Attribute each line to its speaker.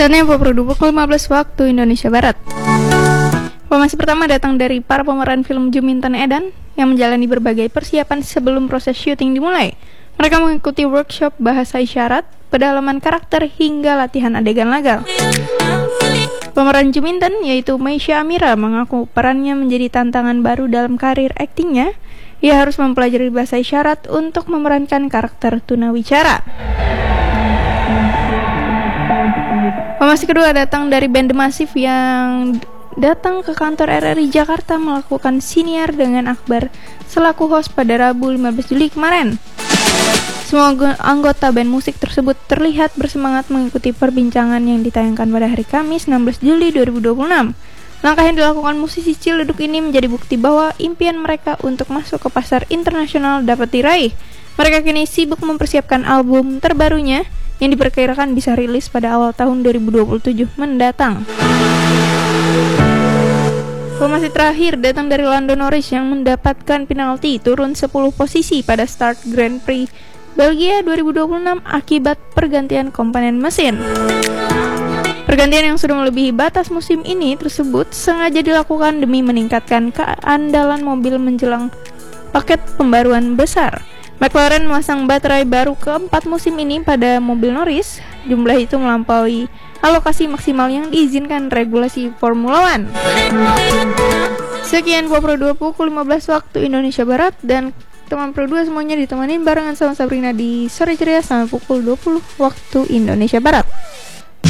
Speaker 1: Saatnya pukul 15 waktu Indonesia Barat. Informasi pertama datang dari para pemeran film Juminten Edan yang menjalani berbagai persiapan sebelum proses syuting dimulai. Mereka mengikuti workshop bahasa isyarat, pedalaman karakter hingga latihan adegan laga. Pemeran Juminten yaitu Meisya Amira mengaku perannya menjadi tantangan baru dalam karir aktingnya. Ia harus mempelajari bahasa isyarat untuk memerankan karakter tunawicara. Informasi kedua datang dari band The Massive yang datang ke kantor RRI Jakarta melakukan siniar dengan Akbar selaku host pada Rabu 15 Juli kemarin. Semua anggota band musik tersebut terlihat bersemangat mengikuti perbincangan yang ditayangkan pada hari Kamis 16 Juli 2026. Langkah yang dilakukan musisi Ciledug ini menjadi bukti bahwa impian mereka untuk masuk ke pasar internasional dapat diraih. Mereka kini sibuk mempersiapkan album terbarunya yang diperkirakan bisa rilis pada awal tahun 2027 mendatang. Informasi terakhir datang dari Lando Norris yang mendapatkan penalti turun 10 posisi pada start Grand Prix Belgia 2026 akibat pergantian komponen mesin. Pergantian yang sudah melebihi batas musim ini tersebut sengaja dilakukan demi meningkatkan keandalan mobil menjelang paket pembaruan besar. McLaren memasang baterai baru keempat musim ini pada mobil Norris. Jumlah itu melampaui alokasi maksimal yang diizinkan regulasi Formula One. Sekian Pro 2 pukul 15 waktu Indonesia Barat, dan teman Pro 2 semuanya ditemenin barengan sama Sabrina di Sore Ceria sampai pukul 20 waktu Indonesia Barat.